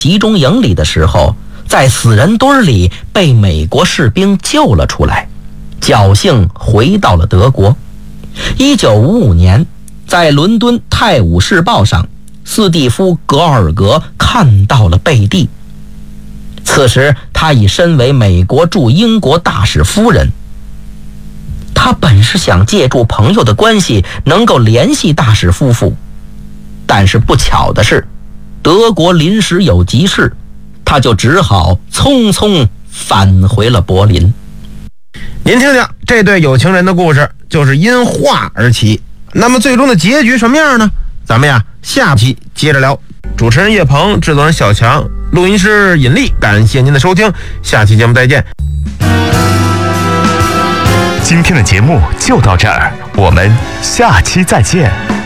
集中营里的时候，在死人堆里被美国士兵救了出来，侥幸回到了德国。1955年，在伦敦《泰晤士报》上，斯蒂夫·格尔格看到了贝蒂。此时他已身为美国驻英国大使夫人。他本是想借助朋友的关系能够联系大使夫妇，但是不巧的是，德国临时有急事，他就只好匆匆返回了柏林。 您听听这对有情人的故事，就是因画而起。那么最终的结局什么样呢？咱们呀下期接着聊。主持人叶鹏，制作人小强，录音师尹力，感谢您的收听，下期节目再见。 今天的节目就到这儿，我们下期再见。